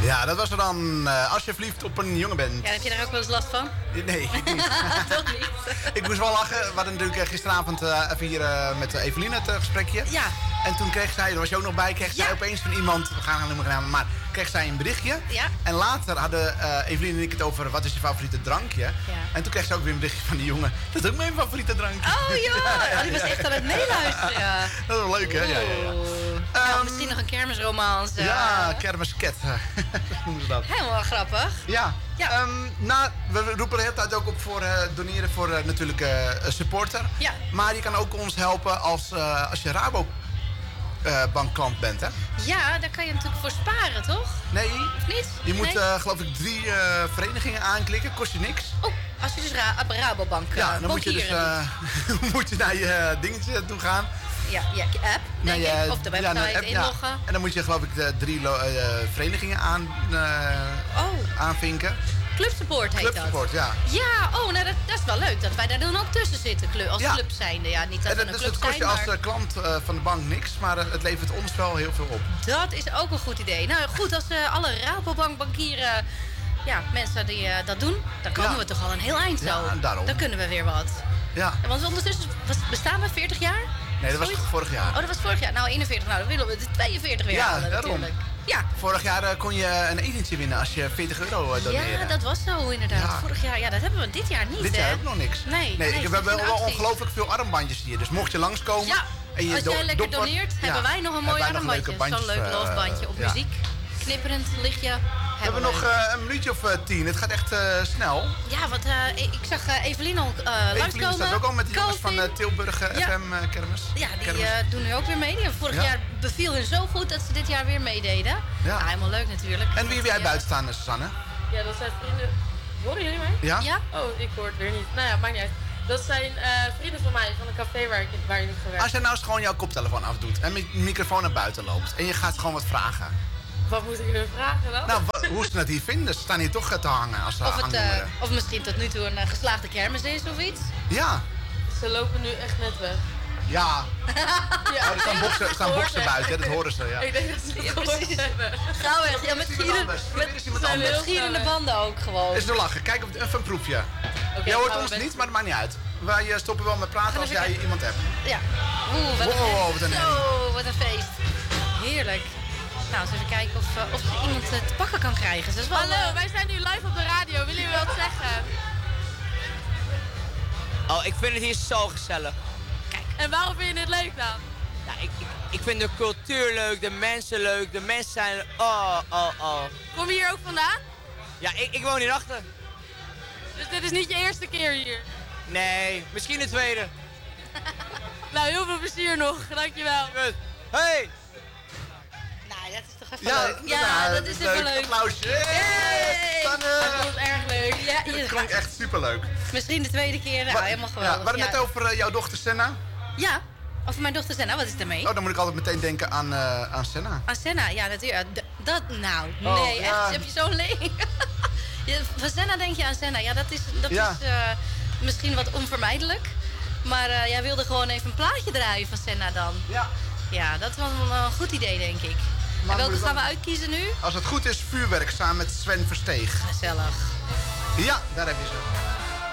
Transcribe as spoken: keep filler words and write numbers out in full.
Ja, dat was er dan. Uh, als je verliefd op een jongen bent. Ja, heb je daar ook wel eens last van? Nee, ik niet. Toch niet? Ik moest wel lachen. We hadden natuurlijk gisteravond uh, even hier uh, met Evelien het uh, gesprekje. Ja. En toen kreeg zij, daar was je ook nog bij, kreeg ja. zij opeens van iemand, we gaan helemaal geen namen, maar kreeg zij een berichtje. Ja. En later hadden uh, Evelien en ik het over wat is je favoriete drankje. Ja. En toen kreeg ze ook weer een berichtje van die jongen. Dat is ook mijn favoriete drankje. Oh ja, ja, ja. Die was echt aan het meeluisteren. Ja. Dat is wel leuk, hè? Ja, ja, ja. Nou, um, misschien nog een kermisromance. Uh. Ja, kermisket. noemen ze dat. Helemaal grappig. Ja. ja. Um, nou, we roepen de hele tijd ook op voor uh, doneren voor uh, natuurlijk uh, supporter. Ja. Maar je kan ook ons helpen als, uh, als je Rabo uh, bankklant bent, hè? Ja, daar kan je natuurlijk voor sparen, toch? Nee. Of niet? Je moet nee? uh, geloof ik drie uh, verenigingen aanklikken, kost je niks. Oh, als je dus Ra Rabobank uh, ja, dan moet je dus uh, moet je naar je uh, dingetje toe gaan. Ja, ja, je app, denk nee, ik. Of de website, ja, app, inloggen. Ja. En dan moet je geloof ik de drie uh, verenigingen aan, uh, oh. aanvinken. Club Support heet Club dat. Support, ja. Ja, oh, nou dat, dat is wel leuk dat wij daar dan ook tussen zitten, als ja. club zijnde. Ja, niet dat en we dat, een dus club het kost je zijn, als maar... uh, klant uh, van de bank niks, maar uh, het levert ons wel heel veel op. Dat is ook een goed idee. Nou goed, als uh, alle Rabobank-bankieren, ja, mensen die uh, dat doen, dan komen ja. we toch al een heel eind zo. Ja, daarom. Dan kunnen we weer wat. Ja. ja want ondertussen bestaan we veertig jaar? Nee, dat was vorig jaar. Oh, dat was vorig jaar. Nou, eenenveertig. Nou, dan willen we de tweeënveertig weer ja, halen daarom. natuurlijk. Ja, vorig jaar uh, kon je een etentje winnen als je veertig euro uh, doneerde. Ja, dat was zo inderdaad. Ja. Vorig jaar, ja, dat hebben we dit jaar niet, Dit jaar hè? ook nog niks. Nee, nee, nee ik, we hebben wel ongelooflijk veel armbandjes hier. Dus mocht je langskomen... Ja, en je als jij lekker do doneert, ja, hebben wij nog een mooi armbandje. Zo'n leuk loofbandje op uh, muziek. Ja. Knipperend lichtje. We hebben nog uh, een minuutje of uh, tien. Het gaat echt uh, snel. Ja, want uh, ik zag uh, Evelien al uh, langskomen. Evelien staat ook al met de jongens van uh, Tilburg uh, ja. F M uh, kermis. Ja, die uh, doen nu ook weer mee. Die vorig ja. jaar beviel hun zo goed dat ze dit jaar weer meededen. Ja, ja helemaal leuk natuurlijk. En wie heb jij uh, buiten staan, Susanne? Ja, dat zijn vrienden... Horen jullie mij? Ja? ja? Oh, ik hoor het weer niet. Nou ja, maakt niet uit. Dat zijn uh, vrienden van mij van een café waar ik, waar ik niet gewerkt. Als jij nou eens gewoon jouw koptelefoon afdoet en met de microfoon naar buiten loopt en je gaat gewoon wat vragen. Wat moet ik hun vragen dan? Nou, hoe ze het hier vinden. Ze staan hier toch te hangen als ze of, het, uh, aandoen. of misschien tot nu toe een uh, geslaagde kermis is of iets. Ja. Ze lopen nu echt net weg. Ja. ja. Oh, er staan boksen, staan boksen buiten, dat horen ze. Ja. Ik denk dat ze het ja, precies hebben. Gauw weg. Ja, met gierende banden ook gewoon. Is er lachen. Kijk op even een proefje. Okay, jij hoort ons niet, maar dat maakt niet uit. Wij stoppen wel met praten als jij kijken. iemand hebt. Ja. Oeh, wat wow, een, wat een Zo, wat een feest. Heerlijk. Nou, eens even kijken of, uh, of ze iemand uh, te pakken kan krijgen. Dus wel, Hallo, uh... wij zijn nu live op de radio. Willen jullie wat zeggen? Oh, ik vind het hier zo gezellig. Kijk. En waarom vind je dit leuk dan? Ja, ik, ik, ik vind de cultuur leuk, de mensen leuk, de mensen zijn... Oh, oh, oh. Kom je hier ook vandaan? Ja, ik, ik woon hierachter. Dus dit is niet je eerste keer hier? Nee, misschien de tweede. Nou, heel veel plezier nog. Dankjewel. Hey! Nou, dat is toch even ja, leuk. Ja, nou, dat is even leuk. leuk. Applausje. Hey! Dat was erg leuk. Ja, het klonk echt superleuk. Misschien de tweede keer. Nou, helemaal geweldig. Ja, we hadden ja. net over uh, jouw dochter Senna. Ja, over mijn dochter Senna. Wat is daarmee? Oh, dan moet ik altijd meteen denken aan, uh, aan Senna. Aan Senna, ja, natuurlijk. Dat, nou, oh, nee, ja. echt. Heb je zo'n leeg? Van Senna denk je aan Senna. Ja, dat is, dat ja. is uh, misschien wat onvermijdelijk. Maar uh, jij wilde gewoon even een plaatje draaien van Senna dan. Ja. Ja, dat was een, een goed idee, denk ik. Maar en welke gaan we uitkiezen nu? Als het goed is, vuurwerk samen met Sven Versteeg. Gezellig. Ja, daar heb je ze.